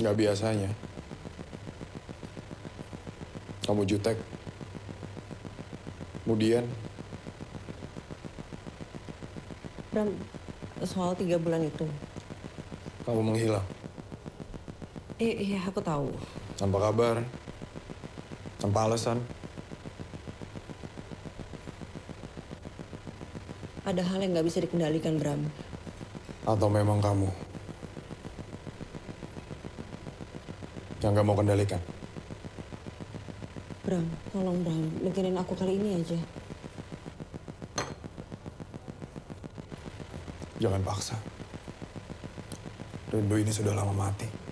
Nggak biasanya. Kamu jutek. Kemudian, Bram, soal 3 bulan itu. kamu menghilang. Iya, aku tahu. Tanpa kabar. Tanpa alasan. Ada hal yang nggak bisa dikendalikan, Bram. Atau memang kamu yang nggak mau kendalikan? Bram, tolong Bram, dengerin aku kali ini aja. Jangan paksa. Rindu ini sudah lama mati.